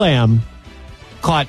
Lamb caught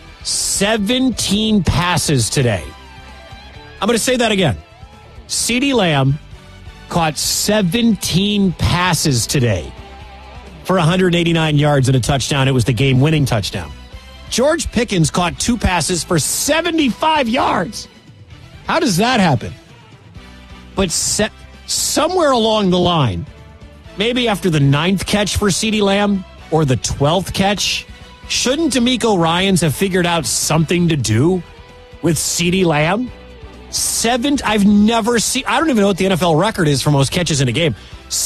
17 passes today. I'm going to say that again. CeeDee Lamb caught 17 passes today for 189 yards and a touchdown. It was the game-winning touchdown. George Pickens caught 2 passes for 75 yards. How does that happen? But somewhere along the line, maybe after the 9th catch for CeeDee Lamb or the 12th catch, shouldn't DeMeco Ryans have figured out something to do with CeeDee Lamb? I've never seen, I don't even know what the NFL record is for most catches in a game.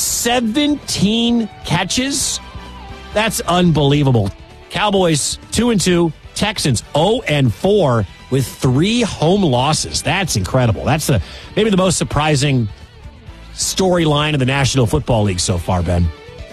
17 catches? That's unbelievable. Cowboys 2-2, Texans 0-4 with 3 home losses. That's incredible. That's maybe the most surprising storyline of the National Football League so far, Ben.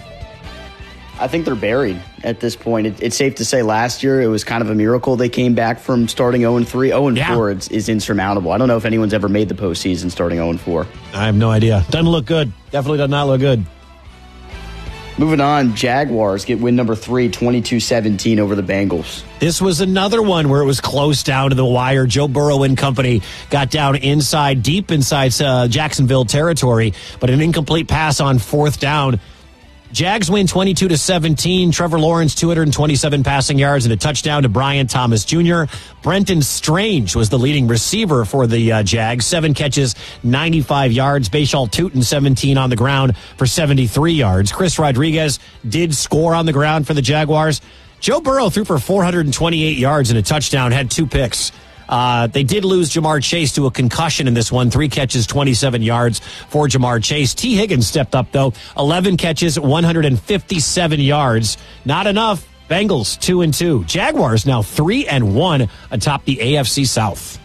I think they're buried at this point. It's safe to say last year it was kind of a miracle they came back from starting 0-3. 0-4 is insurmountable. I don't know if anyone's ever made the postseason starting 0-4. I have no idea. Doesn't look good. Definitely does not look good. Moving on, Jaguars get win number 3, 22-17 over the Bengals. This was another one where it was close down to the wire. Joe Burrow and company got down deep inside Jacksonville territory, but an incomplete pass on 4th down. Jags win 22-17. Trevor Lawrence, 227 passing yards and a touchdown to Brian Thomas Jr. Brenton Strange was the leading receiver for the Jags. 7 catches, 95 yards. Bashal Tutin, 17 on the ground for 73 yards. Chris Rodriguez did score on the ground for the Jaguars. Joe Burrow threw for 428 yards and a touchdown, had 2 picks. They did lose Jamar Chase to a concussion in this one. 3 catches, 27 yards for Jamar Chase. T. Higgins stepped up, though. 11 catches, 157 yards. Not enough. Bengals 2-2. Jaguars now 3-1 atop the AFC South.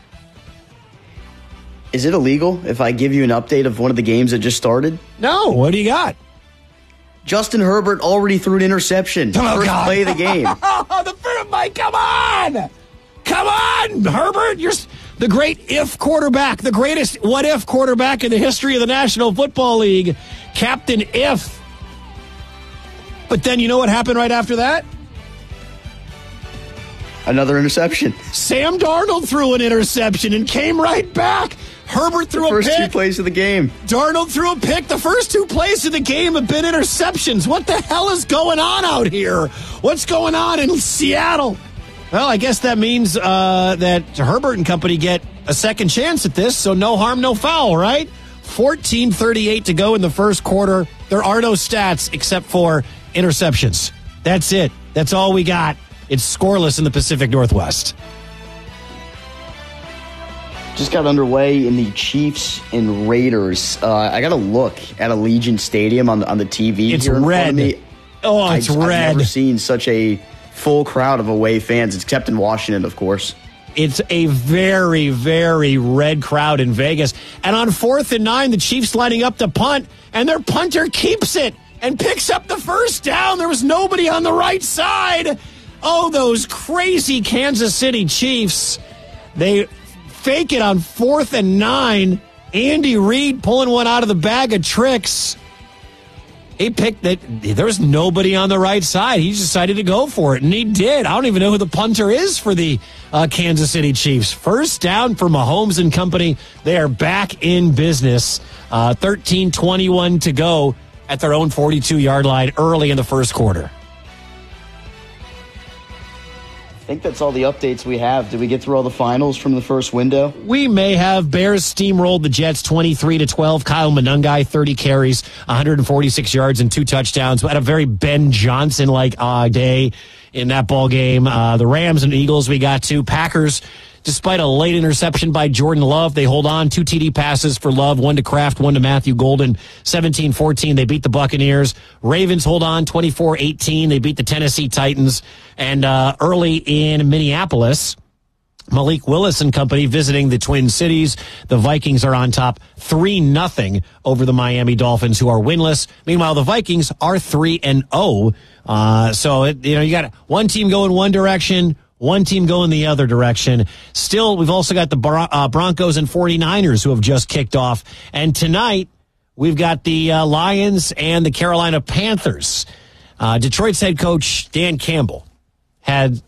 Is it illegal if I give you an update of one of the games that just started? No. What do you got? Justin Herbert already threw an interception. First play of the game. Mike, come on! Come on, Herbert. You're the great if quarterback, the greatest what-if quarterback in the history of the National Football League. Captain If. But then you know what happened right after that? Another interception. Sam Darnold threw an interception and came right back. Herbert threw a pick. First 2 plays of the game. Darnold threw a pick. The first 2 plays of the game have been interceptions. What the hell is going on out here? What's going on in Seattle? Well, I guess that means that Herbert and company get a second chance at this, so no harm, no foul, right? 14:38 to go in the first quarter. There are no stats except for interceptions. That's it. That's all we got. It's scoreless in the Pacific Northwest. Just got underway in the Chiefs and Raiders. I got to look at Allegiant Stadium on the TV. It's here in red. Front of me. Oh, it's red. I've never seen such a full crowd of away fans, except in Washington, of course. It's a very, very red crowd in Vegas. And on 4th and 9, the Chiefs lining up to punt, and their punter keeps it and picks up the first down. There was nobody on the right side. Oh, those crazy Kansas City Chiefs. They fake it on 4th and 9. Andy Reid pulling one out of the bag of tricks. He picked that. There was nobody on the right side. He decided to go for it, and he did. I don't even know who the punter is for the Kansas City Chiefs. First down for Mahomes and company. They are back in business. 13:21 to go at their own 42-yard line early in the first quarter. I think that's all the updates we have. Did we get through all the finals from the first window? We may have. Bears steamrolled the Jets 23-12. Kyle Monangai, 30 carries, 146 yards and 2 touchdowns. We had a very Ben Johnson-like day in that ball game. The Rams and Eagles we got to. Packers, despite a late interception by Jordan Love, they hold on. 2 TD passes for Love, 1 to Kraft, 1 to Matthew Golden. 17-14, they beat the Buccaneers. Ravens hold on, 24-18. They beat the Tennessee Titans. And early in Minneapolis, Malik Willis and company visiting the Twin Cities. The Vikings are on top 3-0 over the Miami Dolphins, who are winless. Meanwhile, the Vikings are 3-0. So, you got one team going one direction, one team going the other direction. Still, we've also got the Broncos and 49ers who have just kicked off. And tonight, we've got the Lions and the Carolina Panthers. Detroit's head coach, Dan Campbell, had